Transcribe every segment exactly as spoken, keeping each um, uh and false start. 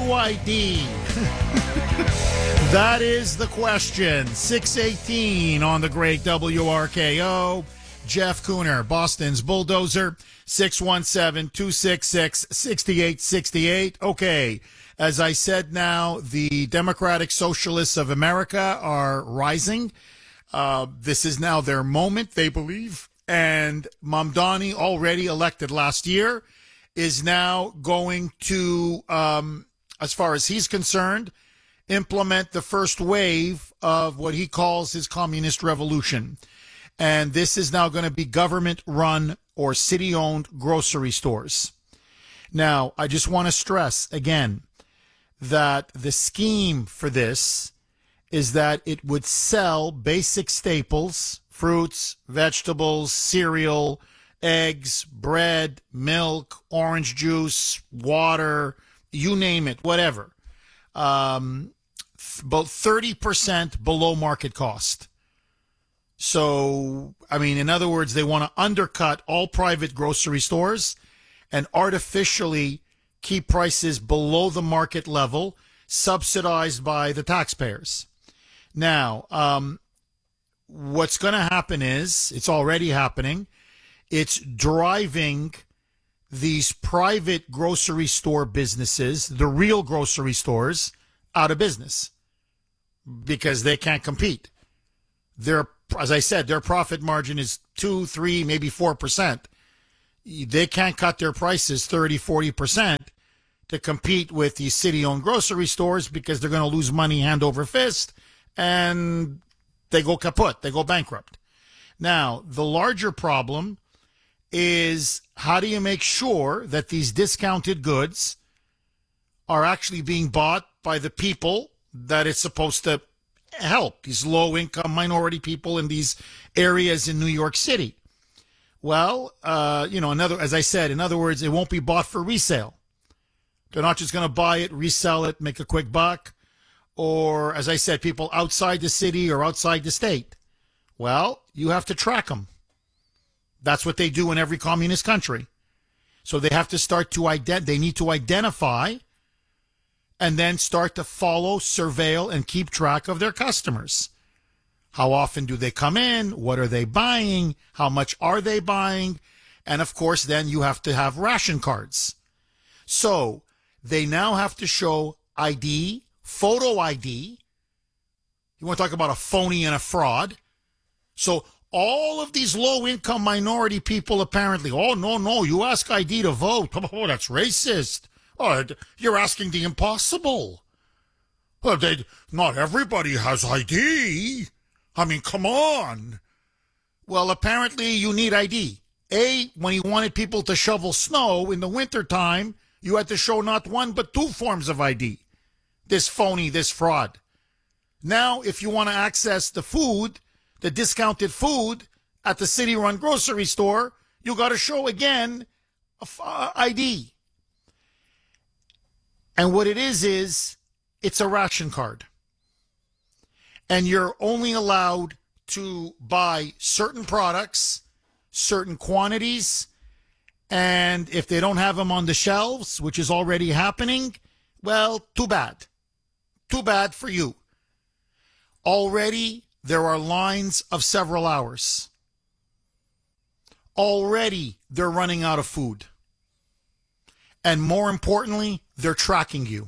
you I D? That is the question. six eighteen on the great W R K O. Jeff Cooner, Boston's Bulldozer, six one seven, two six six, six eight six eight. Okay, as I said now, the Democratic Socialists of America are rising. Uh, this is now their moment, they believe. And Mamdani, already elected last year, is now going to, um, as far as he's concerned, implement the first wave of what he calls his communist revolution. And this is now going to be government-run or city-owned grocery stores. Now, I just want to stress again that the scheme for this is that it would sell basic staples, fruits, vegetables, cereal, eggs, bread, milk, orange juice, water, you name it, whatever. Um, about thirty percent below market cost. So, I mean, in other words, they want to undercut all private grocery stores and artificially keep prices below the market level, subsidized by the taxpayers. Now, um, what's going to happen is, it's already happening, it's driving these private grocery store businesses, the real grocery stores, out of business because they can't compete. Their, as I said, their profit margin is two, three, maybe four percent. They can't cut their prices thirty, forty percent to compete with these city-owned grocery stores because they're going to lose money hand over fist and they go kaput, they go bankrupt. Now, the larger problem is how do you make sure that these discounted goods are actually being bought by the people that it's supposed to help, these low-income minority people in these areas in New York City? Well, uh, you know, another, as I said, in other words, it won't be bought for resale. They're not just going to buy it, resell it, make a quick buck, or, as I said, people outside the city or outside the state. Well, you have to track them. That's what they do in every communist country. So they have to start to ident- they need to identify and then start to follow, surveil, and keep track of their customers. How often do they come in? What are they buying? How much are they buying? And, of course, then you have to have ration cards. So they now have to show I D, photo I D. You want to talk about a phony and a fraud? So all of these low-income minority people apparently, oh, no, no, you ask I D to vote. Oh, that's racist. Oh, you're asking the impossible. Well, they, not everybody has I D. I mean, come on. Well, apparently you need I D. A, when you wanted people to shovel snow in the wintertime, you had to show not one but two forms of I D. This phony, this fraud. Now, if you want to access the food, the discounted food at the city-run grocery store, you got to show again a f- uh, I D. And what it is is it's a ration card. And you're only allowed to buy certain products, certain quantities, and if they don't have them on the shelves, which is already happening, well, too bad. Too bad for you. Already, there are lines of several hours. Already, they're running out of food. And more importantly, they're tracking you.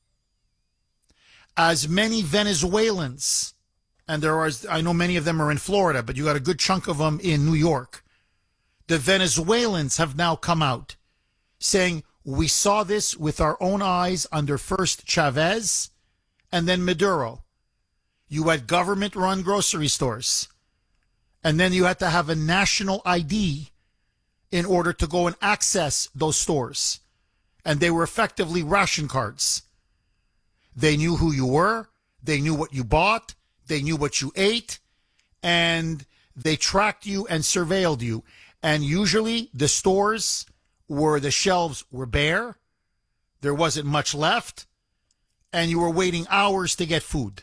As many Venezuelans, and there are, I know many of them are in Florida, but you got a good chunk of them in New York. The Venezuelans have now come out saying, we saw this with our own eyes under first Chavez and then Maduro. You had government-run grocery stores, and then you had to have a national I D in order to go and access those stores. And they were effectively ration cards. They knew who you were, they knew what you bought, they knew what you ate, and they tracked you and surveilled you. And usually the stores where the shelves were bare, there wasn't much left, and you were waiting hours to get food.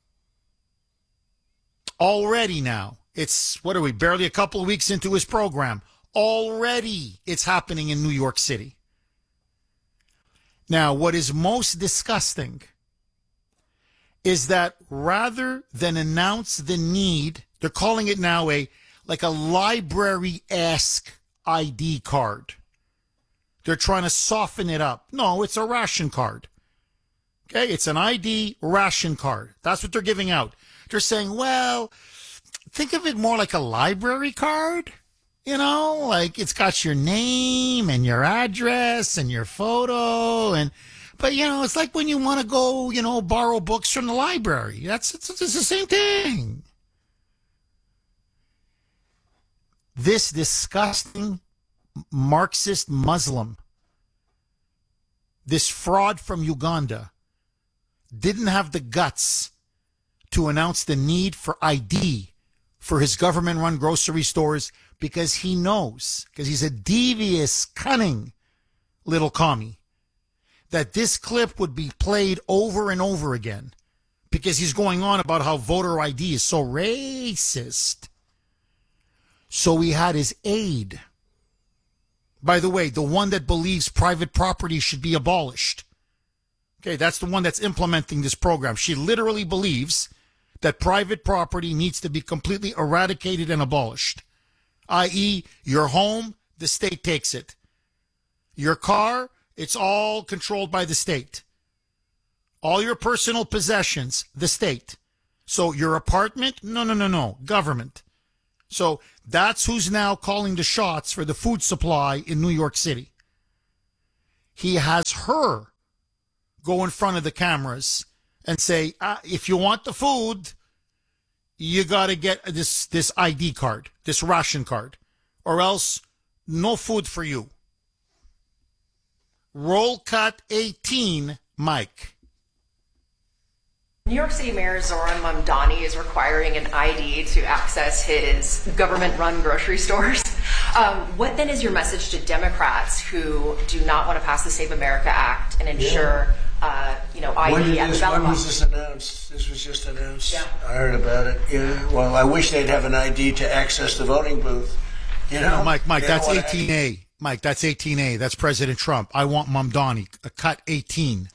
Already now, it's, what are we, barely a couple of weeks into his program. Already it's happening in New York City. Now, what is most disgusting is that rather than announce the need, they're calling it now a like a library-esque I D card. They're trying to soften it up. No, it's a ration card. Okay, it's an I D ration card. That's what they're giving out. They're saying, well, think of it more like a library card. You know, like it's got your name and your address and your photo. and But, you know, it's like when you want to go, you know, borrow books from the library. That's it's, it's the same thing. This disgusting Marxist Muslim, this fraud from Uganda, didn't have the guts to announce the need for I D for his government-run grocery stores because he knows, because he's a devious, cunning little commie, that this clip would be played over and over again because he's going on about how voter I D is so racist. So he had his aide. By the way, the one that believes private property should be abolished. Okay, that's the one that's implementing this program. She literally believes that private property needs to be completely eradicated and abolished. that is, your home, the state takes it. Your car, it's all controlled by the state. All your personal possessions, the state. So your apartment, no, no, no, no, government. So that's who's now calling the shots for the food supply in New York City. He has her go in front of the cameras and say, ah, if you want the food, you got to get this, this I D card, this ration card, or else no food for you. Roll cut eighteen, Mike. New York City Mayor Zoran Mamdani is requiring an I D to access his government-run grocery stores. Um, what then is your message to Democrats who do not want to pass the Save America Act and ensure, yeah. uh, you know, I D when at this, the ballot When box? was this announced? This was just announced. Yeah. I heard about it. Yeah. Well, I wish they'd have an I D to access the voting booth. You know, no, Mike, Mike, they that's don't eighteen A. Mike, that's eighteen A. That's President Trump. I want Mamdani. A cut eighteen.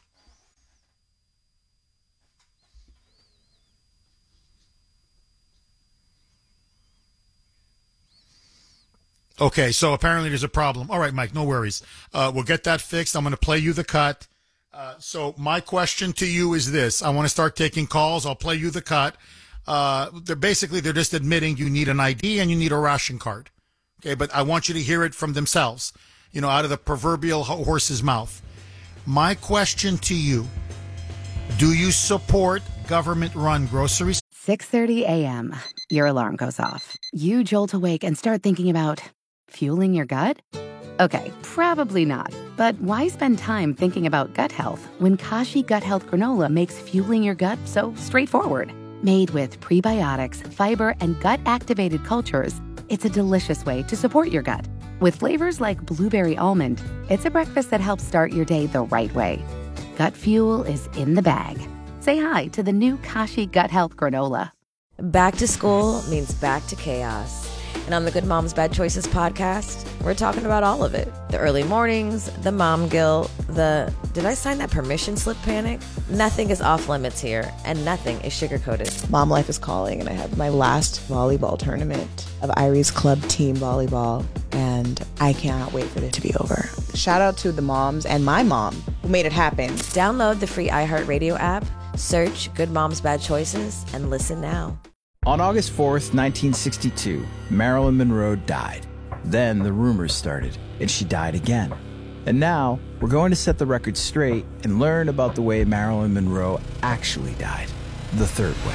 Okay, so apparently there's a problem. All right, Mike, no worries. Uh, we'll get that fixed. I'm going to play you the cut. Uh, so my question to you is this. I want to start taking calls. I'll play you the cut. Uh, they're basically, they're just admitting you need an I D and you need a ration card. Okay, but I want you to hear it from themselves, you know, out of the proverbial horse's mouth. My question to you, do you support government-run grocery? six thirty a.m. Your alarm goes off. You jolt awake and start thinking about fueling your gut? Okay, probably not. But why spend time thinking about gut health when Kashi Gut Health Granola makes fueling your gut so straightforward? Made with prebiotics, fiber, and gut-activated cultures, it's a delicious way to support your gut. With flavors like blueberry almond, it's a breakfast that helps start your day the right way. Gut fuel is in the bag. Say hi to the new Kashi Gut Health Granola. Back to school means back to chaos. And on the Good Moms Bad Choices podcast, we're talking about all of it. The early mornings, the mom guilt, the did I sign that permission slip panic? Nothing is off limits here, and nothing is sugar-coated. Mom life is calling, and I have my last volleyball tournament of Irie's club team volleyball, and I cannot wait for it to be over. Shout out to the moms and my mom who made it happen. Download the free iHeartRadio app, search Good Moms Bad Choices, and listen now. On August fourth, nineteen sixty-two, Marilyn Monroe died. Then the rumors started, and she died again. And now, we're going to set the record straight and learn about the way Marilyn Monroe actually died, the third way.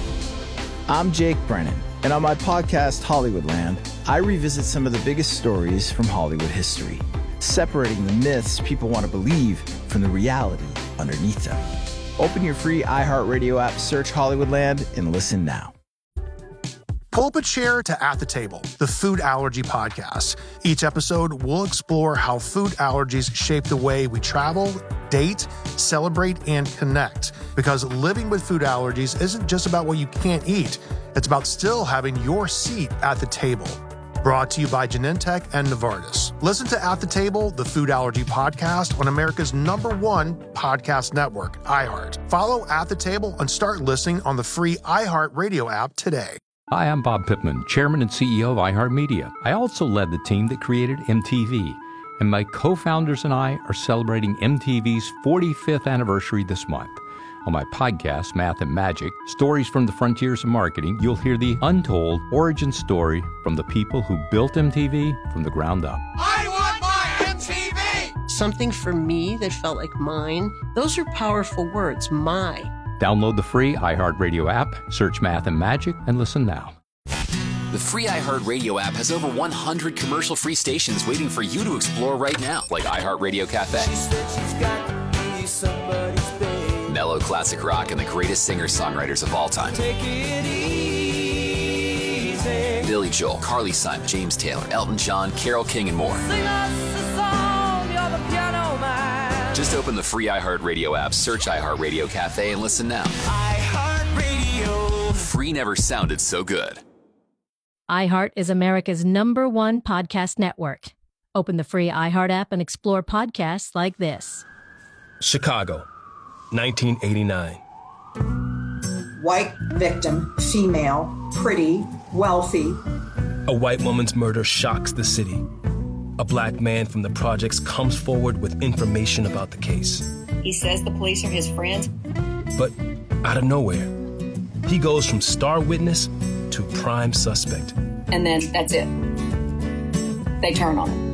I'm Jake Brennan, and on my podcast, Hollywoodland, I revisit some of the biggest stories from Hollywood history, separating the myths people want to believe from the reality underneath them. Open your free iHeartRadio app, search Hollywoodland, and listen now. Pull up a chair to At the Table, the food allergy podcast. Each episode, we'll explore how food allergies shape the way we travel, date, celebrate, and connect. Because living with food allergies isn't just about what you can't eat. It's about still having your seat at the table. Brought to you by Genentech and Novartis. Listen to At the Table, the Food Allergy Podcast, on America's number one podcast network, iHeart. Follow At the Table and start listening on the free iHeart Radio app today. Hi, I'm Bob Pittman, Chairman and C E O of iHeartMedia. I also led the team that created M T V, and my co-founders and I are celebrating M T V's forty-fifth anniversary this month. On my podcast, Math and Magic, Stories from the Frontiers of Marketing, you'll hear the untold origin story from the people who built M T V from the ground up. I want my M T V! Something for me that felt like mine. Those are powerful words, my. Download the free iHeartRadio app, search Math and Magic, and listen now. The free iHeartRadio app has over one hundred commercial-free stations waiting for you to explore right now, like iHeartRadio Cafe, mellow classic rock, and the greatest singer-songwriters of all time. Take it easy. Billy Joel, Carly Simon, James Taylor, Elton John, Carole King, and more. Sing us a song, you're the piano man. Just open the free iHeartRadio app, search iHeartRadio Cafe, and listen now. iHeartRadio. Free never sounded so good. iHeart is America's number one podcast network. Open the free iHeart app and explore podcasts like this. Chicago, nineteen eighty-nine. White victim, female, pretty, wealthy. A white woman's murder shocks the city. A black man from the projects comes forward with information about the case. He says the police are his friends. But out of nowhere, he goes from star witness to prime suspect. And then that's it. They turn on him.